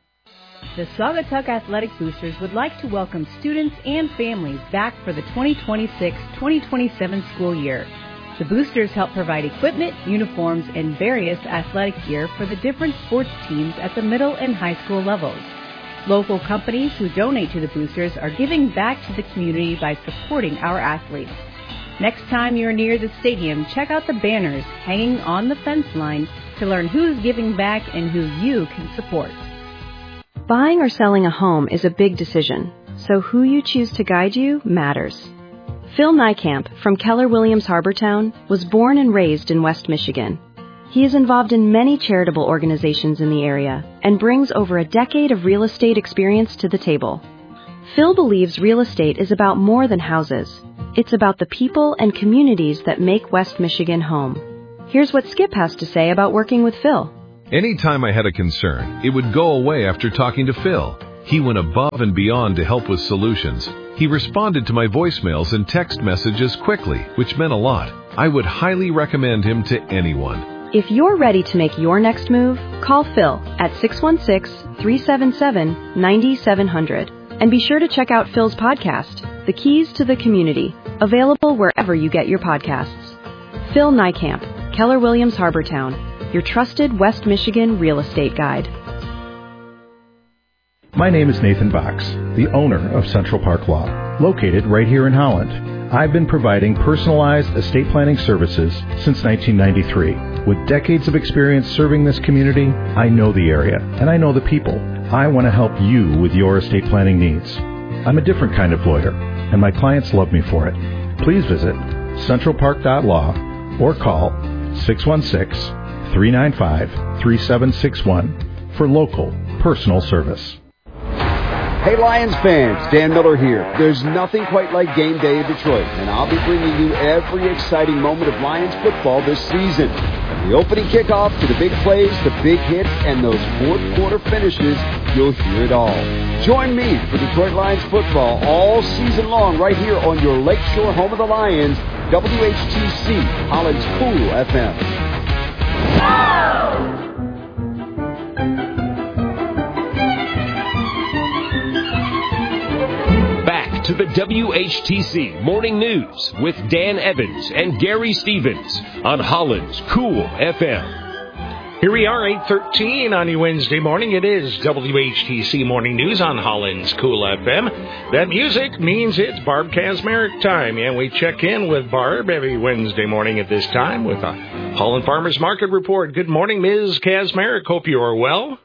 The Saugatuck Athletic Boosters would like to welcome students and families back for the twenty twenty-six twenty twenty-seven school year. The Boosters help provide equipment, uniforms, and various athletic gear for the different sports teams at the middle and high school levels. Local companies who donate to the Boosters are giving back to the community by supporting our athletes. Next time you're near the stadium, check out the banners hanging on the fence line to learn who's giving back and who you can support. Buying or selling a home is a big decision, so who you choose to guide you matters. Phil Niekamp from Keller Williams Harbortown was born and raised in West Michigan. He is involved in many charitable organizations in the area and brings over a decade of real estate experience to the table. Phil believes real estate is about more than houses. It's about the people and communities that make West Michigan home. Here's what Skip has to say about working with Phil. Anytime I had a concern, it would go away after talking to Phil. He went above and beyond to help with solutions. He responded to my voicemails and text messages quickly, which meant a lot. I would highly recommend him to anyone. If you're ready to make your next move, call Phil at six one six, three seven seven, nine seven zero zero. And be sure to check out Phil's podcast, The Keys to the Community, available wherever you get your podcasts. Phil Niekamp, Keller Williams Harbortown, your trusted West Michigan real estate guide. My name is Nathan Box, the owner of Central Park Law, located right here in Holland. I've been providing personalized estate planning services since nineteen ninety-three. With decades of experience serving this community, I know the area and I know the people. I want to help you with your estate planning needs. I'm a different kind of lawyer, and my clients love me for it. Please visit central park dot law or call six one six, three nine five, three seven six one for local personal service. Hey Lions fans, Dan Miller here. There's nothing quite like game day in Detroit, and I'll be bringing you every exciting moment of Lions football this season. From the opening kickoff to the big plays, the big hits, and those fourth quarter finishes, you'll hear it all. Join me for Detroit Lions football all season long right here on your Lakeshore home of the Lions, W H T C, Holland's Cool F M. to the W H T C Morning News with Dan Evans and Gary Stevens on Holland's Cool F M. Here we are, eight thirteen on your Wednesday morning. It is W H T C Morning News on Holland's Cool F M. That music means it's Barb Kazmarek time, and we check in with Barb every Wednesday morning at this time with a Holland Farmers Market report. Good morning, Miz Kazmarek. Hope you are well.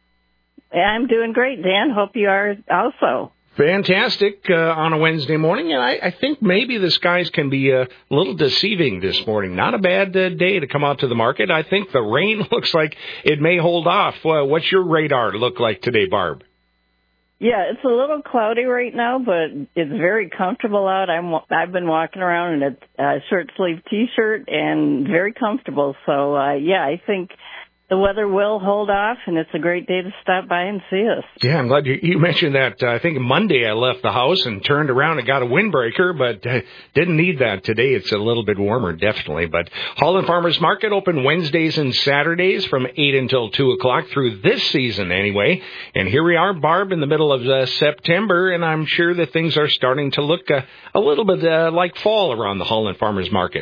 I'm doing great, Dan. Hope you are also. Fantastic uh, on a Wednesday morning, and I, I think maybe the skies can be a little deceiving this morning. Not a bad uh, day to come out to the market. I think the rain looks like it may hold off. Uh, what's your radar look like today, Barb? Yeah, it's a little cloudy right now, but it's very comfortable out. I'm, I've been walking around in a uh, short-sleeve T-shirt and very comfortable. So, uh, yeah, I think the weather will hold off, and it's a great day to stop by and see us. Yeah, I'm glad you, you mentioned that. Uh, I think Monday I left the house and turned around and got a windbreaker, but uh, didn't need that. Today it's a little bit warmer, definitely. But Holland Farmers Market open Wednesdays and Saturdays from eight until two o'clock through this season anyway. And here we are, Barb, in the middle of uh, September, and I'm sure that things are starting to look uh, a little bit uh, like fall around the Holland Farmers Market.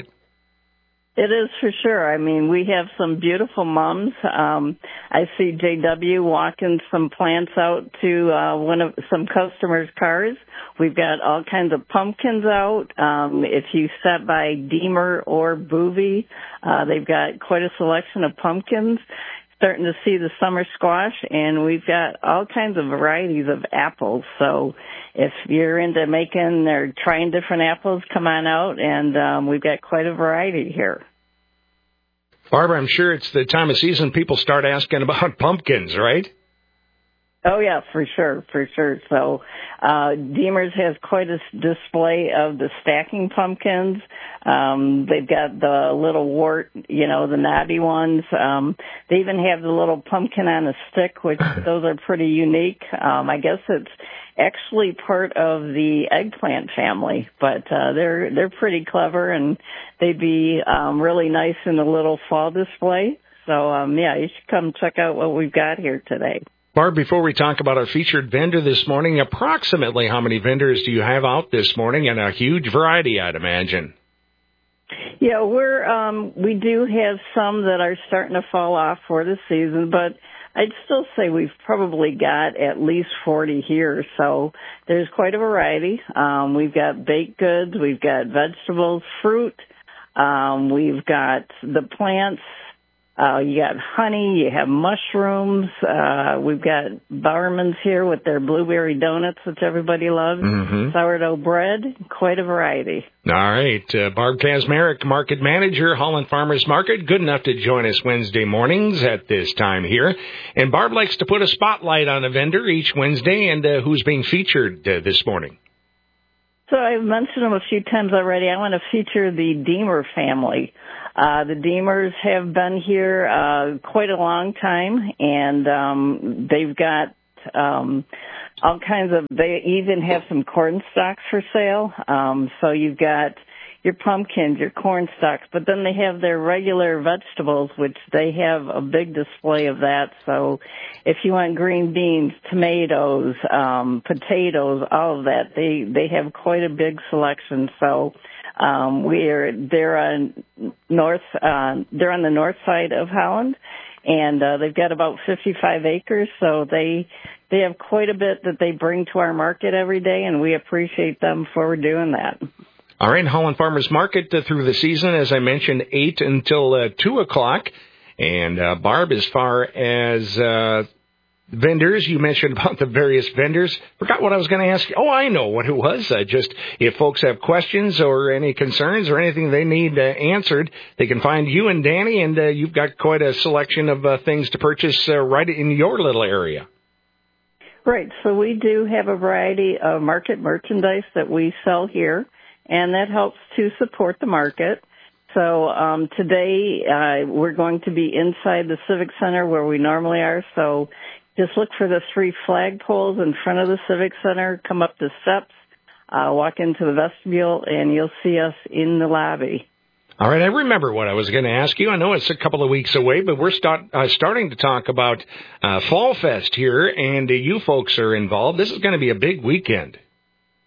It is for sure. I mean, we have some beautiful mums. Um, I see J W walking some plants out to uh, one of some customers' cars. We've got all kinds of pumpkins out. Um, if you stop by Deemer or Boovie, uh, they've got quite a selection of pumpkins. Starting to see the summer squash, and we've got all kinds of varieties of apples. So if you're into making or trying different apples, come on out, and um, we've got quite a variety here. Barbara, I'm sure it's the time of season people start asking about pumpkins, right? Oh, yeah, for sure, for sure. So uh, Deemer's has quite a display of the stacking pumpkins. Um, they've got the little wart, you know, the knotty ones. Um, they even have the little pumpkin on a stick, which those are pretty unique. Um, I guess it's actually part of the eggplant family, but uh, they're they're pretty clever, and they'd be um, really nice in the little fall display. So, um, yeah, you should come check out what we've got here today. Barb, before we talk about our featured vendor this morning, approximately how many vendors do you have out this morning? And a huge variety, I'd imagine. Yeah, we're um, we do have some that are starting to fall off for the season, but I'd still say we've probably got at least forty here. So there's quite a variety. Um, we've got baked goods, we've got vegetables, fruit, um, we've got the plants. Uh, you got honey, you have mushrooms, uh, we've got Bowerman's here with their blueberry donuts, which everybody loves, mm-hmm. sourdough bread, quite a variety. All right, uh, Barb Kazmarek, Market Manager, Holland Farmers Market, good enough to join us Wednesday mornings at this time here. And Barb likes to put a spotlight on a vendor each Wednesday, and uh, who's being featured uh, this morning? So I've mentioned them a few times already. I want to feature the Deemer family. Uh, the Deemers have been here uh, quite a long time, and um, they've got um, all kinds of, they even have some corn stalks for sale. Um, so you've got your pumpkins, your corn stalks, but then they have their regular vegetables, which they have a big display of that. So if you want green beans, tomatoes, um, potatoes, all of that, they, they have quite a big selection. So Um, we're they're on north. Uh, they're on the north side of Holland, and uh, they've got about fifty-five acres. So they they have quite a bit that they bring to our market every day, and we appreciate them for doing that. All right, Holland Farmers Market uh, through the season, as I mentioned, eight until uh, two o'clock. And uh, Barb, as far as uh, vendors, you mentioned about the various vendors. Forgot what I was going to ask you. Oh, I know what it was. Uh, just if folks have questions or any concerns or anything they need uh, answered, they can find you and Danny, and uh, you've got quite a selection of uh, things to purchase uh, right in your little area. Right. So we do have a variety of market merchandise that we sell here, and that helps to support the market. So um, today uh, we're going to be inside the Civic Center where we normally are. So just look for the three flagpoles in front of the Civic Center, come up the steps, uh, walk into the vestibule, and you'll see us in the lobby. All right, I remember what I was going to ask you. I know it's a couple of weeks away, but we're start, uh, starting to talk about uh, Fall Fest here, and uh, you folks are involved. This is going to be a big weekend.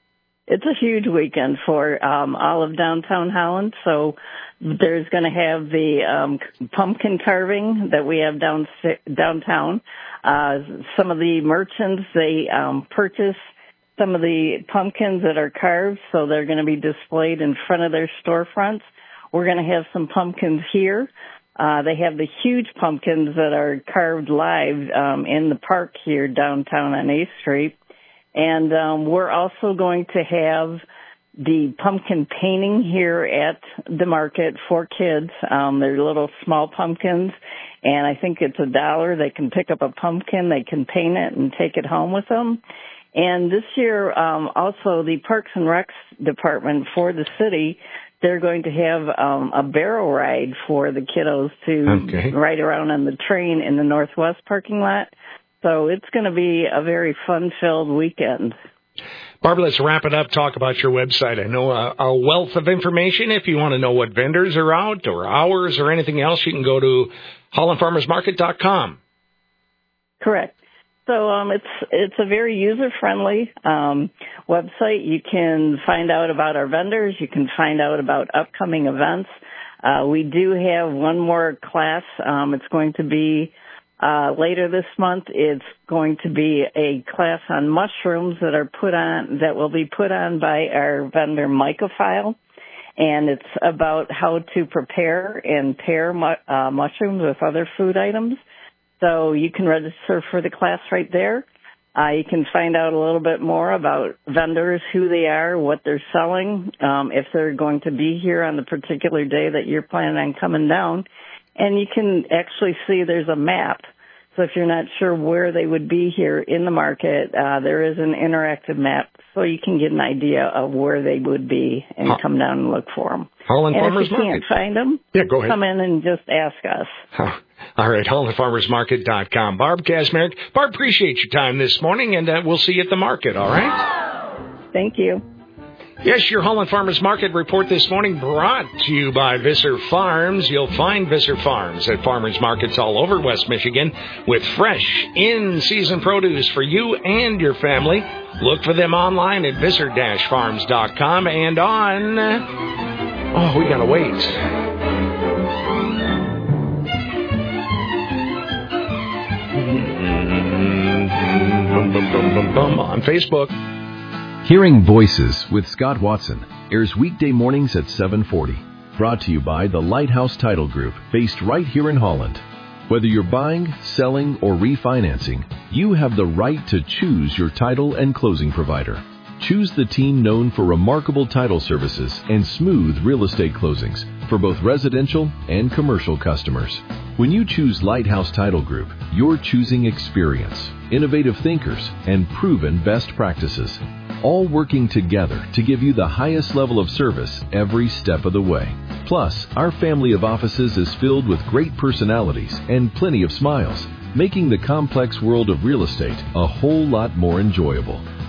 it's a huge weekend for um, all of downtown Holland. So there's going to have the um, pumpkin carving that we have down downtown. Uh, some of the merchants, they um, purchase some of the pumpkins that are carved, so they're going to be displayed in front of their storefronts. We're going to have some pumpkins here. Uh, they have the huge pumpkins that are carved live um, in the park here downtown on eighth street. And um, we're also going to have the pumpkin painting here at the market for kids. Um, they're little small pumpkins, and I think it's a dollar. They can pick up a pumpkin, they can paint it, and take it home with them. And this year, um, also the Parks and Recs department for the city, they're going to have um, a barrel ride for the kiddos to okay. ride around on the train in the Northwest parking lot. So it's going to be a very fun-filled weekend. Barbara, let's wrap it up. Talk about your website. I know a, a wealth of information. If you want to know what vendors are out or hours or anything else, you can go to holland farmers market dot com. Correct. So um, it's it's a very user-friendly um, website. You can find out about our vendors. You can find out about upcoming events. Uh, we do have one more class. Um, it's going to be uh, later this month. It's going to be a class on mushrooms that are put on that will be put on by our vendor Mycophile, and it's about how to prepare and pair mu- uh, mushrooms with other food items. So you can register for the class right there. Uh, you can find out a little bit more about vendors, who they are, what they're selling, um, if they're going to be here on the particular day that you're planning on coming down. And you can actually see there's a map. So if you're not sure where they would be here in the market, uh, there is an interactive map so you can get an idea of where they would be and huh. come down and look for them. Holland and Farmers if you Market. can't find them, yeah, go ahead. come in and just ask us. Huh. All right, holland farmers market dot com. Barb Kazmarek. Barb, appreciate your time this morning, and uh, we'll see you at the market, all right? Thank you. Yes, your Holland Farmers Market report this morning brought to you by Visser Farms. You'll find Visser Farms at farmers markets all over West Michigan with fresh, in-season produce for you and your family. Look for them online at visser dash farms dot com and on... Oh, we gotta wait. On Facebook. Hearing Voices with Scott Watson airs weekday mornings at seven forty. Brought to you by the Lighthouse Title Group, based right here in Holland. Whether you're buying, selling, or refinancing, you have the right to choose your title and closing provider. Choose the team known for remarkable title services and smooth real estate closings for both residential and commercial customers. When you choose Lighthouse Title Group, you're choosing experience, innovative thinkers, and proven best practices, all working together to give you the highest level of service every step of the way. Plus, our family of offices is filled with great personalities and plenty of smiles, making the complex world of real estate a whole lot more enjoyable.